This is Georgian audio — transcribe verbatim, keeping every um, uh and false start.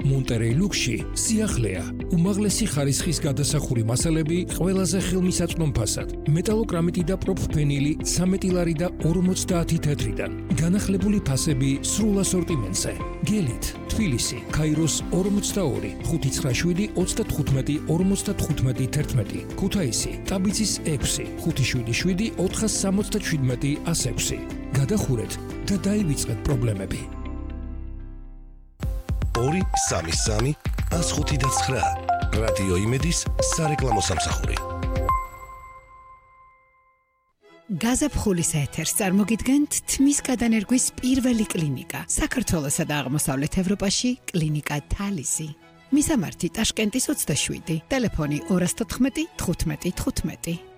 მონტერეი ლუქსში სიახლეა, უმაღლესი ხარისხის გადასახური მასალები ყველაზე ხელმისაწვდომ ფასად, მეტალოკრამიტი და პროფფენილი ცამეტი ლარი და ორმოცდაათი თეთრიდან, განახლებული ფასები სრულ ასორტიმენტზე. გელით, თბილისი, ქაიროს ორმოცდაორი, ხუთი ცხრა შვიდი ოცდათხუთმეტი ორმოცდათხუთმეტი თერთმეტი, ქუთაისი, ტაბიცის ექვსი, ხუთი შვიდი შვიდი ოთხას სამოცდაშვიდმეტი ას ექვსი. გადახურეთ და დაივიწყეთ პრობლემები. ორი სამი სამი ას ხუთი და ცხრა. რადიო იმედის სარეკლამო სამსახური. გაზაფხულის ეთერს წარმოგიდგენთ თმის გადანერგვის პირველი კლინიკა საქართველოსა და აღმოსავლეთ ევროპაში კლინიკა თალისი. მისამართი ტაშკენტის ოცდაშვიდი, ტელეფონი ორი ათოთხმეტი თხუთმეტი თხუთმეტი.